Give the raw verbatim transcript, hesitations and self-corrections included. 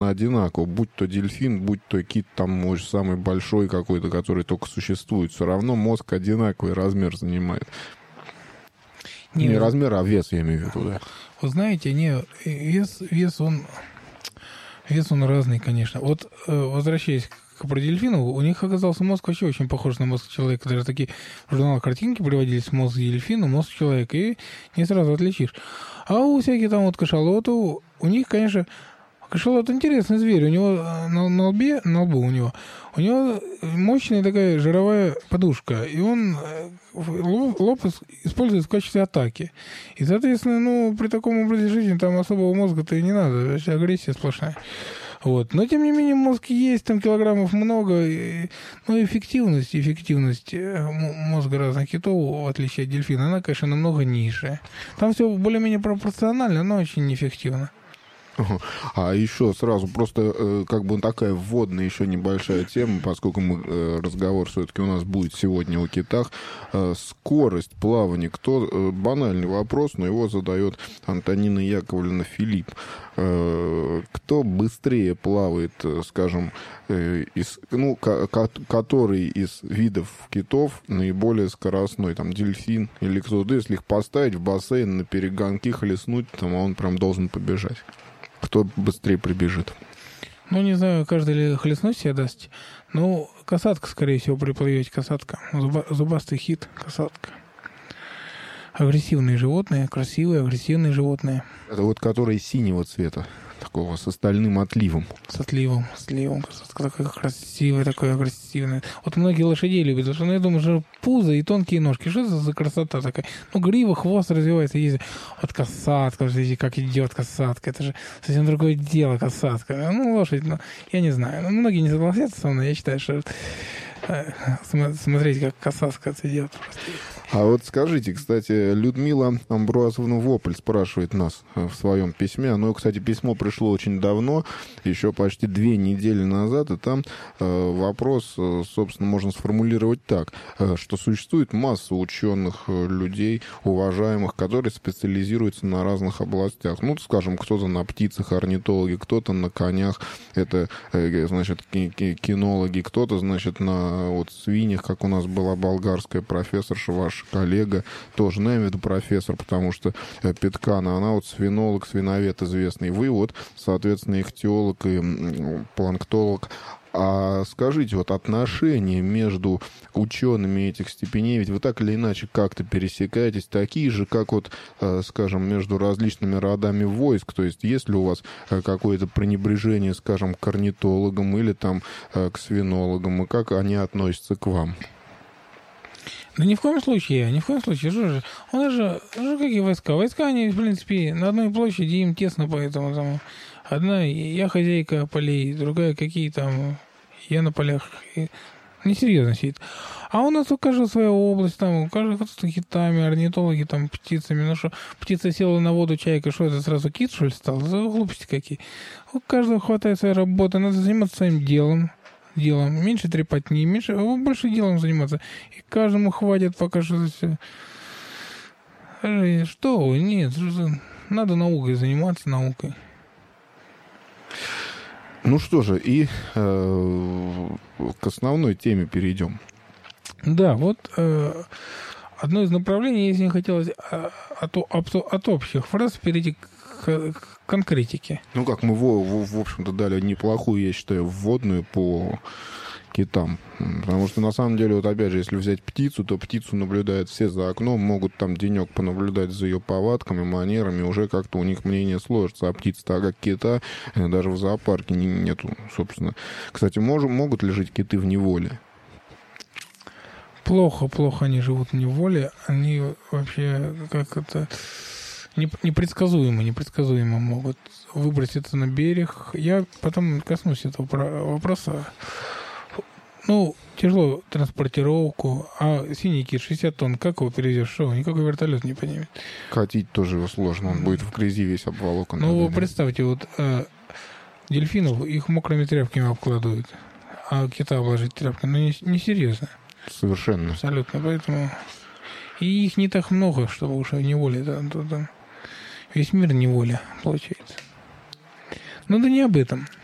одинаково. Будь то дельфин, будь то кит, там, может, самый большой какой-то, который только существует. Все равно мозг одинаковый размер занимает. Не, не размер, а вес, я имею в виду, да. Вы знаете, не, вес, вес он... Вес он разный, конечно. Вот, возвращаясь к про дельфинов, у них оказался мозг вообще очень похож на мозг человека. Даже такие в журналах картинки приводились: мозг дельфина, мозг человека, и не сразу отличишь. А у всяких там вот кашалотов, у них, конечно, кашалот интересный зверь. У него на, на лбе, на лбу у него, у него мощная такая жировая подушка, и он лоб, лоб использует в качестве атаки. И, соответственно, ну, при таком образе жизни там особого мозга-то и не надо, агрессия сплошная. Вот. Но, тем не менее, мозг есть, там килограммов много. И, ну, эффективность, эффективность мозга разных китов, в отличие от дельфина, она, конечно, намного ниже. Там все более-менее пропорционально, но очень неэффективно. А еще сразу просто э, как бы такая вводная еще небольшая тема, поскольку мы, э, разговор все-таки у нас будет сегодня о китах. Э, скорость плавания. Кто, э, банальный вопрос, но его задает Антонина Яковлевна Филипп. Э, кто быстрее плавает, э, скажем, э, из, ну, ко- ко- который из видов китов наиболее скоростной? Там дельфин или кто-то, если их поставить в бассейн на перегонки, хлестнуть, там он прям должен побежать. Кто быстрее прибежит? Ну, не знаю, каждый ли хлестнуть себе даст. Ну, касатка, скорее всего, приплывете. Касатка. Зуба, зубастый хит. Касатка. Агрессивные животные. Красивые, агрессивные животные. Это вот которые синего цвета. Такого с остальным отливом. С отливом. С отливом. Касатка такая красивая, такая агрессивная. Вот многие лошадей любят. Потому что, ну, я думаю, что пузо и тонкие ножки. Что это за красота такая? Ну, грива, хвост развивается. Ездит. Вот касатка. Видите, как идет касатка. Это же совсем другое дело, касатка. Ну, лошадь, ну, я не знаю. Ну, многие не согласятся со мной. Я считаю, что смотреть, как касатка идет. А вот скажите, кстати, Людмила Амбруазовна Вопль спрашивает нас в своем письме. Оно, кстати, письмо пришло очень давно, еще почти две недели назад, и там э, вопрос, э, собственно, можно сформулировать так, э, что существует масса ученых, э, людей, уважаемых, которые специализируются на разных областях. Ну, скажем, кто-то на птицах, орнитологи, кто-то на конях, это, э, значит, кинологи, кто-то, значит, на вот свиньях, как у нас была болгарская профессорша, ваша коллега, тоже, ну, я имею в виду профессор, потому что э, Петкана, она вот свинолог, свиновед известный. Вы вот, соответственно, ихтиолог и м, планктолог. А скажите, вот отношения между учеными этих степеней, ведь вы так или иначе как-то пересекаетесь, такие же, как вот, э, скажем, между различными родами войск, то есть есть ли у вас э, какое-то пренебрежение, скажем, к орнитологам или там э, к свинологам, и как они относятся к вам? Да ни в коем случае, ни в коем случае. Что же? У нас же, же какие войска? Войска, они, в принципе, на одной площади, им тесно, поэтому там одна я хозяйка полей, другая какие там, я на полях. Несерьезно сидит. А у нас у каждого своя область, там, у каждого кто-то китами, орнитологи, там, птицами. Ну что, птица села на воду, чайка, что это, сразу кит, что ли, стал? За глупости какие. У каждого хватает своей работы, надо заниматься своим делом. делом. Меньше трепотни, меньше, больше делом заниматься. И каждому хватит пока что все. Что вы? Нет, надо наукой заниматься, наукой. Ну что же, и э, к основной теме перейдем. Да, вот э, одно из направлений, если не хотелось от, от, от общих фраз перейти к, к конкретике. Ну как, мы, в, в, в общем-то, дали неплохую, я считаю, вводную по китам. Потому что, на самом деле, вот опять же, если взять птицу, то птицу наблюдают все за окном, могут там денек понаблюдать за ее повадками, манерами, уже как-то у них мнение сложится. А птица-то, а как кита, даже в зоопарке нету, собственно. Кстати, мож, могут ли жить киты в неволе? Плохо, плохо они живут в неволе. Они вообще как это... непредсказуемо, непредсказуемо могут выброситься на берег. Я потом коснусь этого вопроса. Ну, тяжело транспортировку, а синий кит шестьдесят тонн, как его перевезешь? Что, никакой вертолет не поднимет. Катить тоже его сложно, он будет в грязи весь обволокан. Ну, вы представьте, вот э, дельфинов, их мокрыми тряпками обкладывают, а кита обложить тряпками, ну, не, не серьезно. Совершенно. Абсолютно, поэтому... И их не так много, чтобы уж неволя, да, весь мир неволя, получается. Но да не об этом.